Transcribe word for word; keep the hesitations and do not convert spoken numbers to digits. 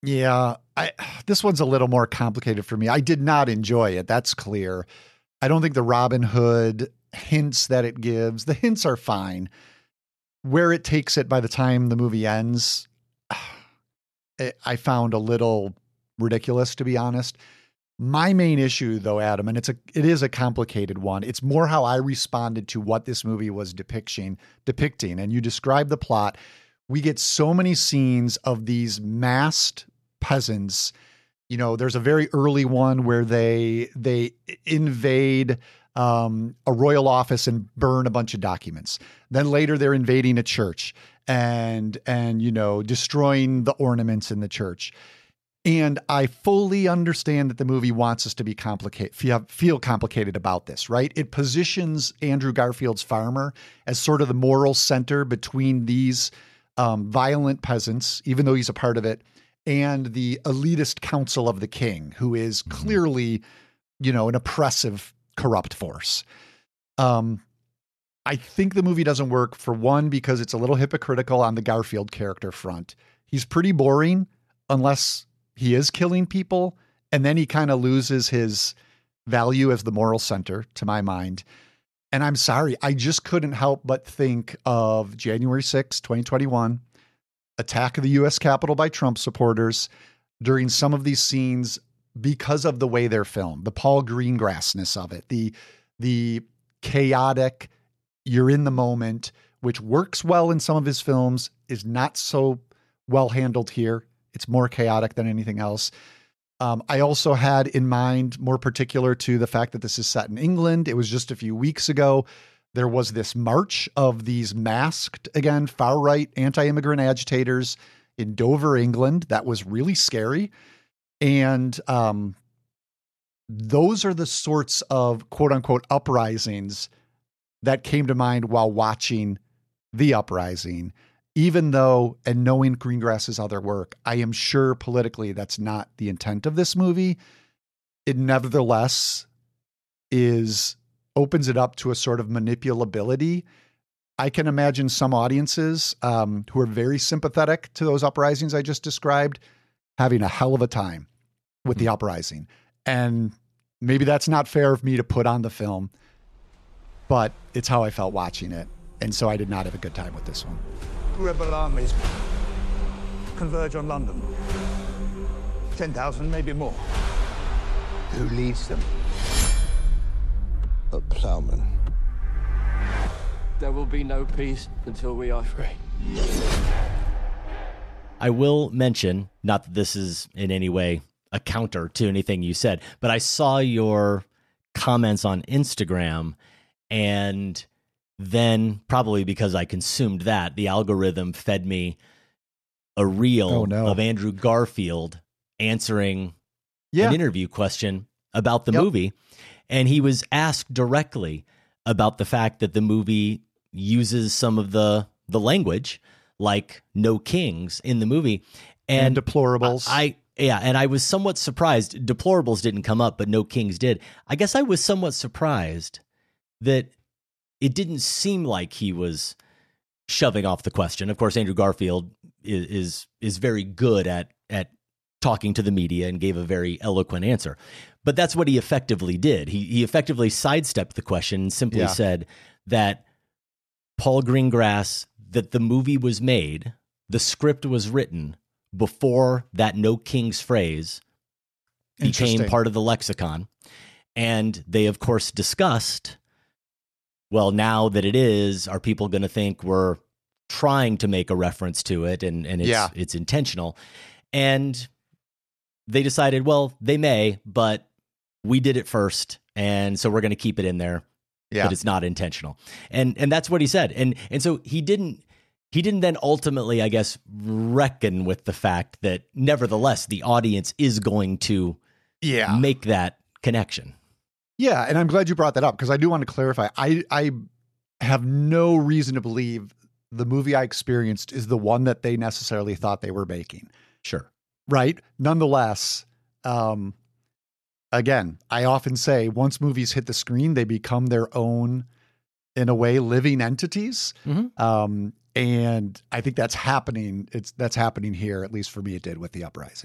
Yeah, I, this one's a little more complicated for me. I did not enjoy it. That's clear. I don't think the Robin Hood hints that it gives, the hints are fine. Where it takes it by the time the movie ends, I found a little ridiculous, to be honest. My main issue though, Adam, and it's a, it is a complicated one. It's more how I responded to what this movie was depicting, depicting. And you described the plot. We get so many scenes of these masked peasants. You know, there's a very early one where they, they invade um, a royal office and burn a bunch of documents. Then later they're invading a church and, and, you know, destroying the ornaments in the church. And I fully understand that the movie wants us to be complicated, feel, feel complicated about this, right? It positions Andrew Garfield's farmer as sort of the moral center between these um, violent peasants, even though he's a part of it, and the elitist council of the king, who is clearly, you know, an oppressive, corrupt force. Um, I think the movie doesn't work, for one, because it's a little hypocritical on the Garfield character front. He's pretty boring unless he is killing people, and then he kind of loses his value as the moral center, to my mind. And I'm sorry, I just couldn't help but think of January sixth, twenty twenty-one, attack of the U S Capitol by Trump supporters during some of these scenes because of the way they're filmed, the Paul Greengrassness of it, the, the chaotic, you're in the moment, which works well in some of his films, is not so well handled here. It's more chaotic than anything else. Um, I also had in mind, more particular to the fact that this is set in England. It was just a few weeks ago. There was this march of these masked, again, far-right anti-immigrant agitators in Dover, England. That was really scary. And um, those are the sorts of quote-unquote uprisings that came to mind while watching The Uprising. Even though, and knowing Greengrass's other work, I am sure politically that's not the intent of this movie. It nevertheless is, opens it up to a sort of manipulability. I can imagine some audiences um, who are very sympathetic to those uprisings I just described having a hell of a time with the uprising. And maybe that's not fair of me to put on the film, but it's how I felt watching it. And so I did not have a good time with this one. Rebel armies converge on London. ten thousand, maybe more. Who leads them? A plowman. There will be no peace until we are free. I will mention, not that this is in any way a counter to anything you said, but I saw your comments on Instagram, and then, probably because I consumed that, the algorithm fed me a reel oh, no. of Andrew Garfield answering yeah. an interview question about the yep. movie. And he was asked directly about the fact that the movie uses some of the, the language, like no kings in the movie. And, and deplorables. I, I Yeah, and I was somewhat surprised. Deplorables didn't come up, but no kings did. I guess I was somewhat surprised that it didn't seem like he was shoving off the question. Of course, Andrew Garfield is is, is very good at at talking to the media and gave a very eloquent answer. But that's what he effectively did. He he effectively sidestepped the question and simply yeah. said that Paul Greengrass, that the movie was made, the script was written before that no kings phrase became part of the lexicon. And they, of course, discussed, well, now that it is, are people going to think we're trying to make a reference to it and, and it's, yeah. it's intentional? And they decided, well, they may, but we did it first, and so we're going to keep it in there, yeah. but it's not intentional. And and that's what he said. And and so he didn't he didn't then ultimately, I guess, reckon with the fact that nevertheless the audience is going to yeah. make that connection. Yeah, and I'm glad you brought that up, because I do want to clarify. I I have no reason to believe the movie I experienced is the one that they necessarily thought they were making. Sure. Right? Nonetheless, um, again, I often say once movies hit the screen, they become their own, in a way, living entities. Mm-hmm. Um, and I think that's happening. It's that's happening here, at least for me, it did with The Uprising.